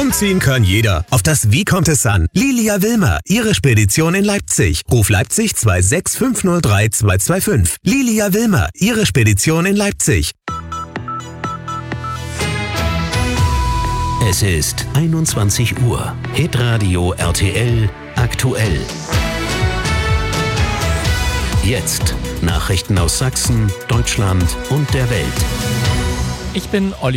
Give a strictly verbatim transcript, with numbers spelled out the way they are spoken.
Umziehen kann jeder. Auf das Wie kommt es an? Lilia Wilmer, Ihre Spedition in Leipzig. Ruf Leipzig zwei sechs fünf null drei zwei zwei fünf. Lilia Wilmer, Ihre Spedition in Leipzig. Es ist einundzwanzig Uhr. Hitradio R T L aktuell. Jetzt Nachrichten aus Sachsen, Deutschland und der Welt. Ich bin Olli.